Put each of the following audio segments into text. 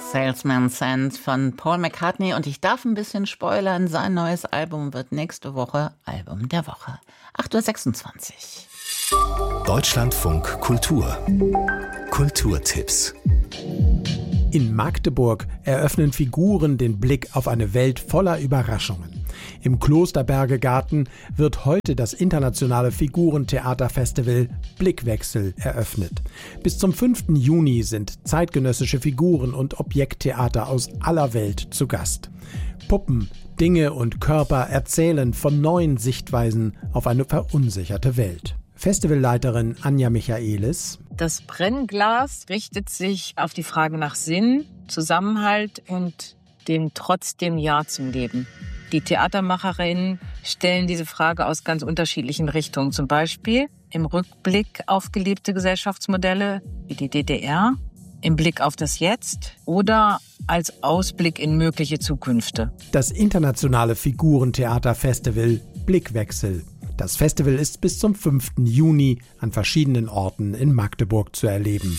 Salesman Sand von Paul McCartney und ich darf ein bisschen spoilern, sein neues Album wird nächste Woche Album der Woche. 8:26 Uhr. Deutschlandfunk Kultur. Kulturtipps. In Magdeburg eröffnen Figuren den Blick auf eine Welt voller Überraschungen. Im Klosterbergegarten wird heute das internationale Figurentheaterfestival Blickwechsel eröffnet. Bis zum 5. Juni sind zeitgenössische Figuren und Objekttheater aus aller Welt zu Gast. Puppen, Dinge und Körper erzählen von neuen Sichtweisen auf eine verunsicherte Welt. Festivalleiterin Anja Michaelis. Das Brennglas richtet sich auf die Frage nach Sinn, Zusammenhalt und dem trotzdem Ja zum Leben. Die Theatermacherinnen stellen diese Frage aus ganz unterschiedlichen Richtungen. Zum Beispiel im Rückblick auf gelebte Gesellschaftsmodelle wie die DDR, im Blick auf das Jetzt oder als Ausblick in mögliche Zukünfte. Das internationale Figurentheaterfestival Blickwechsel. Das Festival ist bis zum 5. Juni an verschiedenen Orten in Magdeburg zu erleben.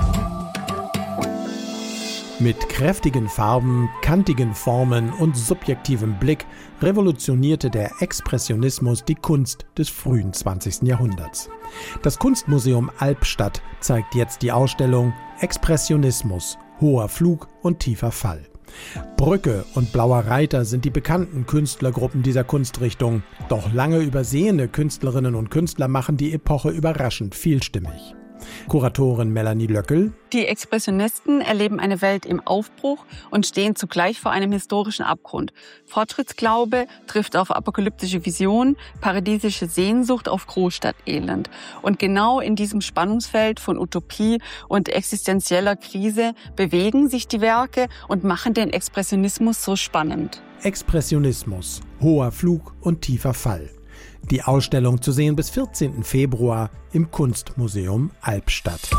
Mit kräftigen Farben, kantigen Formen und subjektivem Blick revolutionierte der Expressionismus die Kunst des frühen 20. Jahrhunderts. Das Kunstmuseum Albstadt zeigt jetzt die Ausstellung Expressionismus, hoher Flug und tiefer Fall. Brücke und Blauer Reiter sind die bekannten Künstlergruppen dieser Kunstrichtung. Doch lange übersehene Künstlerinnen und Künstler machen die Epoche überraschend vielstimmig. Kuratorin Melanie Löckel. Die Expressionisten erleben eine Welt im Aufbruch und stehen zugleich vor einem historischen Abgrund. Fortschrittsglaube trifft auf apokalyptische Vision, paradiesische Sehnsucht auf Großstadtelend. Und genau in diesem Spannungsfeld von Utopie und existenzieller Krise bewegen sich die Werke und machen den Expressionismus so spannend. Expressionismus, hoher Flug und tiefer Fall. Die Ausstellung zu sehen bis 14. Februar im Kunstmuseum Albstadt.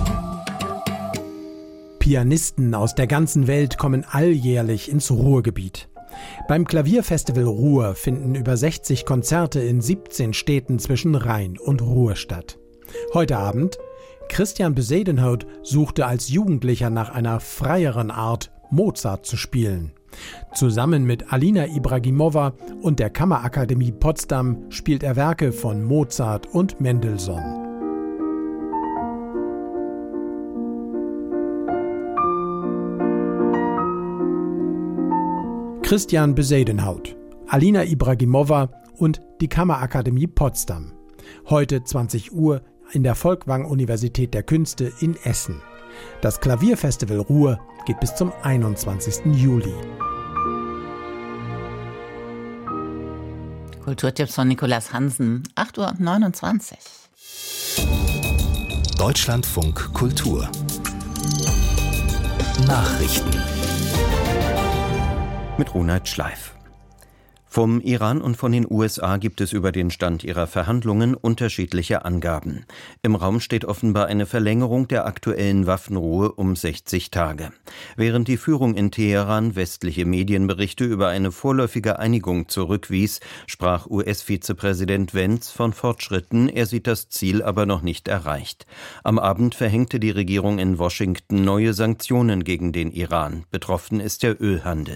Pianisten aus der ganzen Welt kommen alljährlich ins Ruhrgebiet. Beim Klavierfestival Ruhr finden über 60 Konzerte in 17 Städten zwischen Rhein und Ruhr statt. Heute Abend: Christian Besadenhout suchte als Jugendlicher nach einer freieren Art, Mozart zu spielen. Zusammen mit Alina Ibragimova und der Kammerakademie Potsdam spielt er Werke von Mozart und Mendelssohn. Christian Besadenhout, Alina Ibragimova und die Kammerakademie Potsdam. Heute 20 Uhr in der Folkwang-Universität der Künste in Essen. Das Klavierfestival Ruhr geht bis zum 21. Juli. Kulturtipps von Nikolas Hansen, 8:29 Uhr. Deutschlandfunk Kultur. Nachrichten. Mit Ronald Schleif. Vom Iran und von den USA gibt es über den Stand ihrer Verhandlungen unterschiedliche Angaben. Im Raum steht offenbar eine Verlängerung der aktuellen Waffenruhe um 60 Tage. Während die Führung in Teheran westliche Medienberichte über eine vorläufige Einigung zurückwies, sprach US-Vizepräsident Vance von Fortschritten, er sieht das Ziel aber noch nicht erreicht. Am Abend verhängte die Regierung in Washington neue Sanktionen gegen den Iran. Betroffen ist der Ölhandel.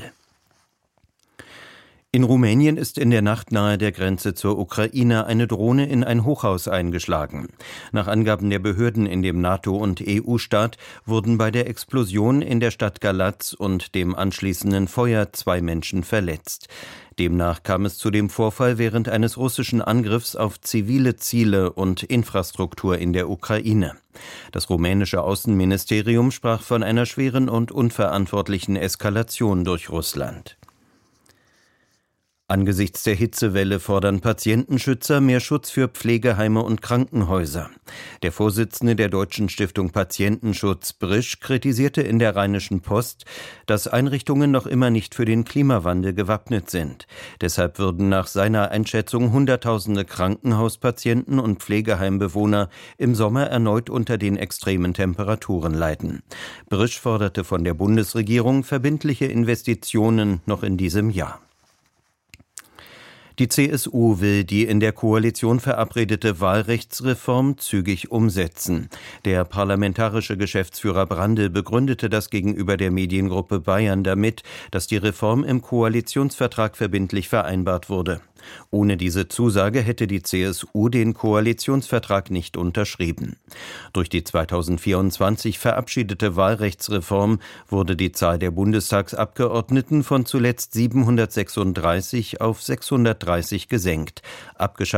In Rumänien ist in der Nacht nahe der Grenze zur Ukraine eine Drohne in ein Hochhaus eingeschlagen. Nach Angaben der Behörden in dem NATO- und EU-Staat wurden bei der Explosion in der Stadt Galatz und dem anschließenden Feuer 2 Menschen verletzt. Demnach kam es zu dem Vorfall während eines russischen Angriffs auf zivile Ziele und Infrastruktur in der Ukraine. Das rumänische Außenministerium sprach von einer schweren und unverantwortlichen Eskalation durch Russland. Angesichts der Hitzewelle fordern Patientenschützer mehr Schutz für Pflegeheime und Krankenhäuser. Der Vorsitzende der Deutschen Stiftung Patientenschutz, Brisch, kritisierte in der Rheinischen Post, dass Einrichtungen noch immer nicht für den Klimawandel gewappnet sind. Deshalb würden nach seiner Einschätzung Hunderttausende Krankenhauspatienten und Pflegeheimbewohner im Sommer erneut unter den extremen Temperaturen leiden. Brisch forderte von der Bundesregierung verbindliche Investitionen noch in diesem Jahr. Die CSU will die in der Koalition verabredete Wahlrechtsreform zügig umsetzen. Der parlamentarische Geschäftsführer Brandl begründete das gegenüber der Mediengruppe Bayern damit, dass die Reform im Koalitionsvertrag verbindlich vereinbart wurde. Ohne diese Zusage hätte die CSU den Koalitionsvertrag nicht unterschrieben. Durch die 2024 verabschiedete Wahlrechtsreform wurde die Zahl der Bundestagsabgeordneten von zuletzt 736 auf 630 gesenkt. Abgeschafft